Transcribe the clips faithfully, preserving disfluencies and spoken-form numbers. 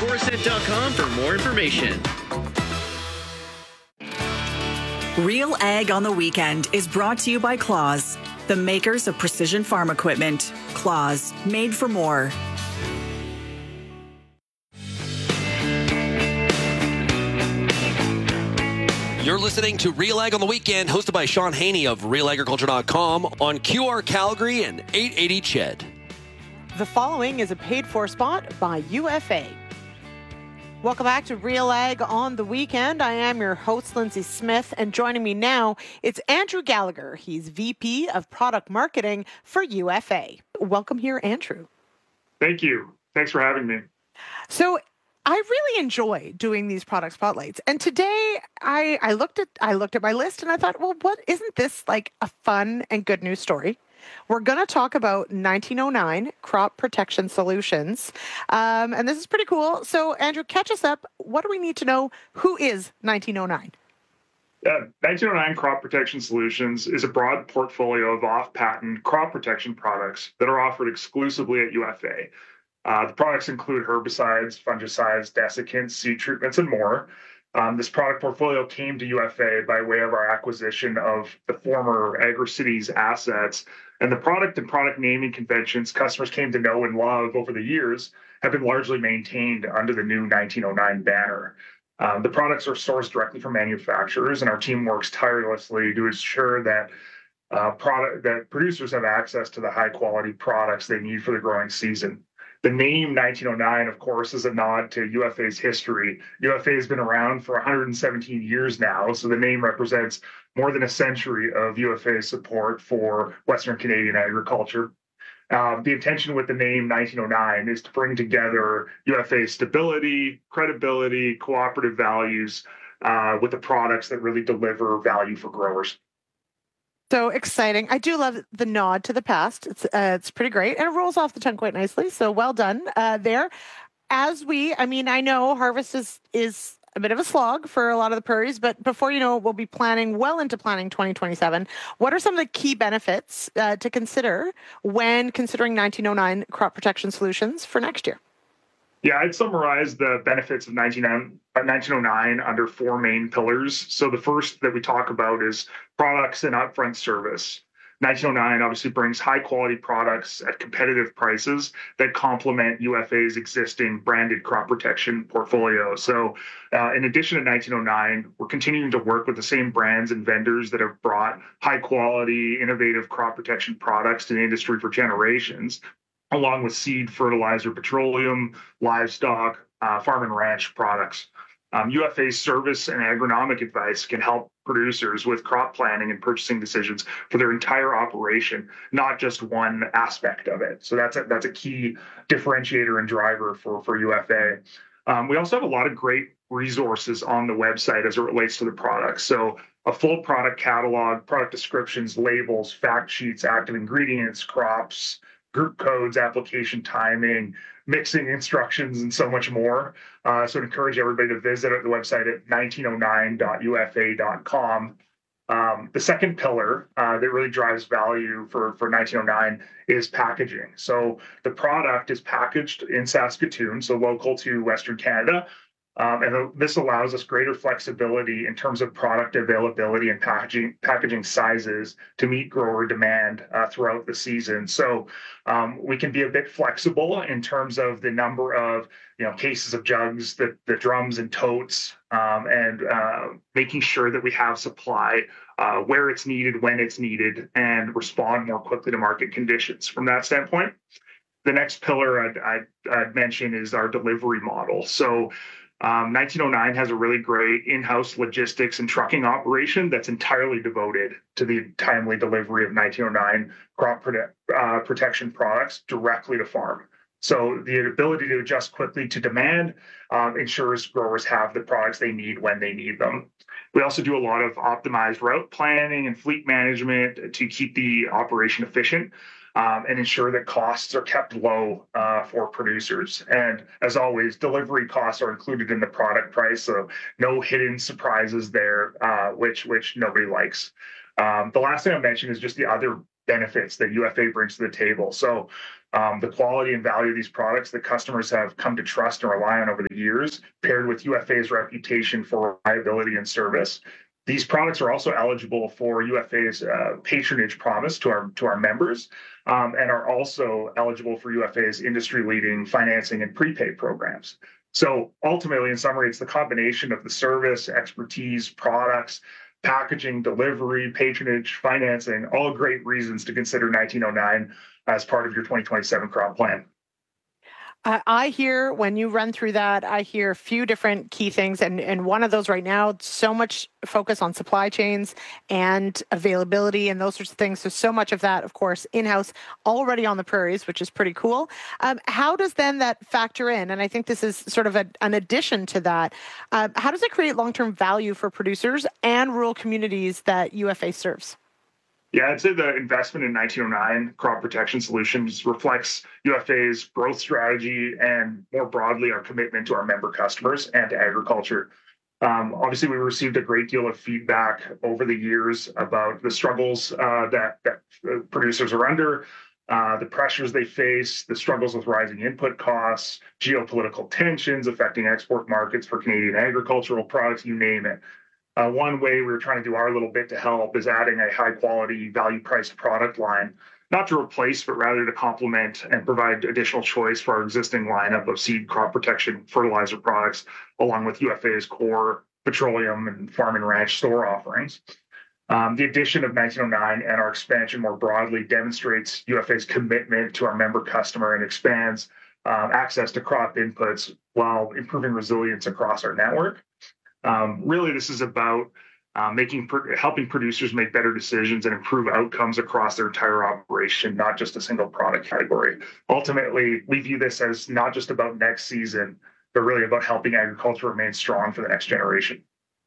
corset dot com for more information. Real Ag on the Weekend is brought to you by Claws, the makers of precision farm equipment. Claws, made for more. You're listening to Real Ag on the Weekend, hosted by Sean Haney of real agriculture dot com on Q R Calgary and eight eighty C H E D. The following is a paid-for spot by U F A. Welcome back to Real Ag on the Weekend. I am your host, Lindsay Smith, and joining me now, it's Andrew Gallagher. He's V P of Product Marketing for U F A. Welcome here, Andrew. Thank you. Thanks for having me. So, I really enjoy doing these product spotlights. And today I, I looked at I looked at my list and I thought, well, what isn't this like a fun and good news story? We're going to talk about nineteen oh nine Crop Protection Solutions. Um, and this is pretty cool. So, Andrew, catch us up. What do we need to know? Who is nineteen oh nine? Yeah, nineteen oh nine Crop Protection Solutions is a broad portfolio of off-patent crop protection products that are offered exclusively at U F A. Uh, the products include herbicides, fungicides, desiccants, seed treatments, and more. Um, this product portfolio came to U F A by way of our acquisition of the former AgriCities assets, and the product and product naming conventions customers came to know and love over the years have been largely maintained under the new nineteen oh nine banner. Um, the products are sourced directly from manufacturers, and our team works tirelessly to ensure that uh, product that producers have access to the high-quality products they need for the growing season. The name nineteen oh nine, of course, is a nod to U F A's history. U F A has been around for one hundred seventeen years now, so the name represents more than a century of U F A's support for Western Canadian agriculture. Um, the intention with the name nineteen oh nine is to bring together U F A's stability, credibility, cooperative values uh, with the products that really deliver value for growers. So exciting. I do love the nod to the past. It's uh, it's pretty great. And it rolls off the tongue quite nicely. So well done uh, there. As we, I mean, I know harvest is, is a bit of a slog for a lot of the prairies, but before you know it, we'll be planning well into planning twenty twenty-seven. What are some of the key benefits uh, to consider when considering nineteen oh nine Crop Protection Solutions for next year? Yeah, I'd summarize the benefits of nineteen oh nine under four main pillars. So the first that we talk about is products and upfront service. nineteen oh nine obviously brings high quality products at competitive prices that complement U F A's existing branded crop protection portfolio. So uh, in addition to nineteen oh nine, we're continuing to work with the same brands and vendors that have brought high quality, innovative crop protection products to the industry for generations, along with seed, fertilizer, petroleum, livestock, uh, farm and ranch products. Um, U F A's service and agronomic advice can help producers with crop planning and purchasing decisions for their entire operation, not just one aspect of it. So that's a, that's a key differentiator and driver for, for U F A. Um, we also have a lot of great resources on the website as it relates to the products. So a full product catalog, product descriptions, labels, fact sheets, active ingredients, crops, group codes, application timing, mixing instructions, and so much more. Uh, so I'd encourage everybody to visit the website at nineteen oh nine dot U F A dot com. Um, the second pillar uh, that really drives value for, for nineteen oh nine is packaging. So the product is packaged in Saskatoon, so local to Western Canada. Um, and this allows us greater flexibility in terms of product availability and packaging packaging sizes to meet grower demand uh, throughout the season. So um, we can be a bit flexible in terms of the number of you know cases of jugs, the, the drums and totes, um, and uh, making sure that we have supply uh, where it's needed, when it's needed, and respond more quickly to market conditions from that standpoint. The next pillar I'd, I'd, I'd mention is our delivery model. So Um, nineteen oh nine has a really great in-house logistics and trucking operation that's entirely devoted to the timely delivery of nineteen oh nine crop prote- uh, protection products directly to farm. So the ability to adjust quickly to demand um, ensures growers have the products they need when they need them. We also do a lot of optimized route planning and fleet management to keep the operation efficient. Um, and ensure that costs are kept low uh, for producers. And as always, delivery costs are included in the product price, so no hidden surprises there, uh, which which nobody likes. Um, the last thing I mentioned is just the other benefits that U F A brings to the table. So Um, the quality and value of these products that customers have come to trust and rely on over the years, paired with U F A's reputation for reliability and service. These products are also eligible for U F A's uh, patronage promise to our to our members, um, and are also eligible for U F A's industry-leading financing and prepaid programs. So ultimately, in summary, it's the combination of the service, expertise, products, packaging, delivery, patronage, financing, all great reasons to consider nineteen oh nine as part of your twenty twenty-seven crop plan. Uh, I hear when you run through that, I hear a few different key things. And, and one of those right now, so much focus on supply chains and availability and those sorts of things. So, so much of that, of course, in-house already on the prairies, which is pretty cool. Um, how does then that factor in? And I think this is sort of a, an addition to that. Uh, how does it create long-term value for producers and rural communities that U F A serves? Yeah, I'd say the investment in nineteen oh nine Crop Protection Solutions reflects U F A's growth strategy and, more broadly, our commitment to our member customers and to agriculture. Um, obviously, we received a great deal of feedback over the years about the struggles uh, that, that producers are under, uh, the pressures they face, the struggles with rising input costs, geopolitical tensions affecting export markets for Canadian agricultural products, you name it. Uh, one way we're trying to do our little bit to help is adding a high-quality, value-priced product line, not to replace, but rather to complement and provide additional choice for our existing lineup of seed, crop protection, fertilizer products, along with U F A's core petroleum and farm and ranch store offerings. Um, the addition of nineteen oh nine and our expansion more broadly demonstrates U F A's commitment to our member customer and expands um, access to crop inputs while improving resilience across our network. Um, really, this is about uh, making helping producers make better decisions and improve outcomes across their entire operation, not just a single product category. Ultimately, we view this as not just about next season, but really about helping agriculture remain strong for the next generation.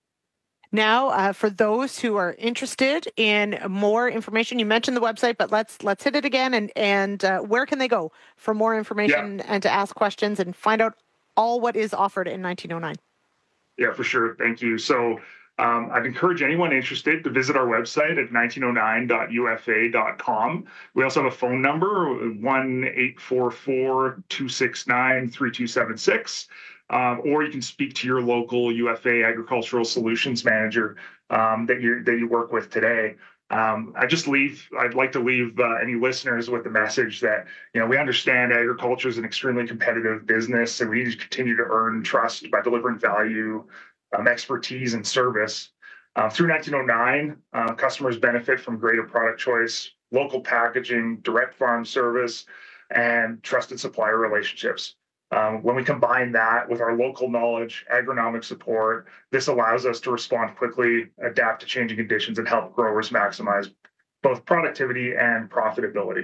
Now, uh, for those who are interested in more information, you mentioned the website, but let's let's hit it again. And and uh, where can they go for more information yeah. and to ask questions and find out all what is offered in nineteen oh nine? Yeah, for sure. Thank you. So um, I'd encourage anyone interested to visit our website at nineteen oh nine dot U F A dot com. We also have a phone number, one eight four four, two six nine, three two seven six. Um, or you can speak to your local U F A Agricultural Solutions Manager um, that you that you work with today. Um, I just leave. I'd like to leave uh, any listeners with the message that you know we understand agriculture is an extremely competitive business, and we need to continue to earn trust by delivering value, um, expertise, and service. Uh, through nineteen oh nine, uh, customers benefit from greater product choice, local packaging, direct farm service, and trusted supplier relationships. Um, when we combine that with our local knowledge, agronomic support, this allows us to respond quickly, adapt to changing conditions, and help growers maximize both productivity and profitability.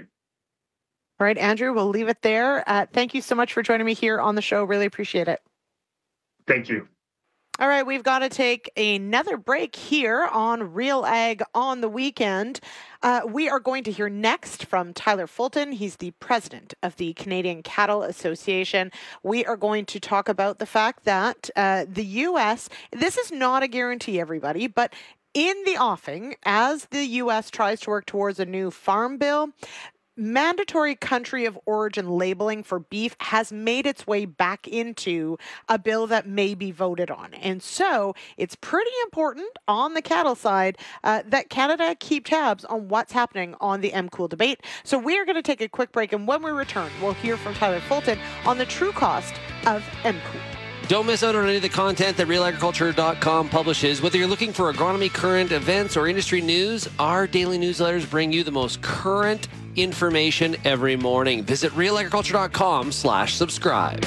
All right, Andrew, we'll leave it there. Uh, thank you so much for joining me here on the show. Really appreciate it. Thank you. All right, we've got to take another break here on Real Ag on the Weekend. Uh, we are going to hear next from Tyler Fulton. He's the president of the Canadian Cattle Association. We are going to talk about the fact that uh, the U S, this is not a guarantee, everybody, but in the offing, as the U S tries to work towards a new farm bill, mandatory country of origin labeling for beef has made its way back into a bill that may be voted on. And so it's pretty important on the cattle side uh, that Canada keep tabs on what's happening on the M Cool debate. So we are going to take a quick break, and when we return, we'll hear from Tyler Fulton on the true cost of M Cool. Don't miss out on any of the content that real agriculture dot com publishes. Whether you're looking for agronomy, current events, or industry news, our daily newsletters bring you the most current information every morning. Visit real agriculture dot com slash subscribe.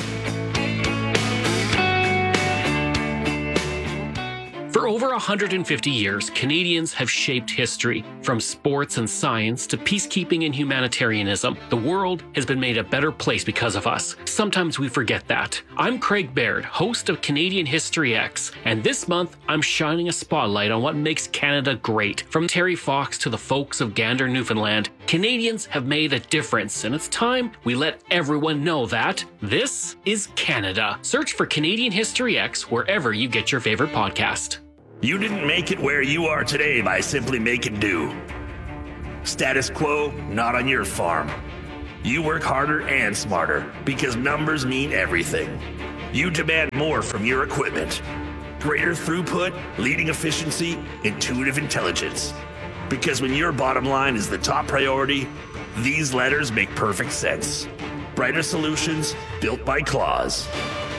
For over one hundred fifty years, Canadians have shaped history. From sports and science to peacekeeping and humanitarianism, the world has been made a better place because of us. Sometimes we forget that. I'm Craig Baird, host of Canadian History X, and this month I'm shining a spotlight on what makes Canada great. From Terry Fox to the folks of Gander, Newfoundland, Canadians have made a difference, and it's time we let everyone know that this is Canada. Search for Canadian History X wherever you get your favorite podcast. You didn't make it where you are today by simply making do. Status quo, not on your farm. You work harder and smarter because numbers mean everything. You demand more from your equipment. Greater throughput, leading efficiency, intuitive intelligence. Because when your bottom line is the top priority, these letters make perfect sense. Brighter solutions built by Claws.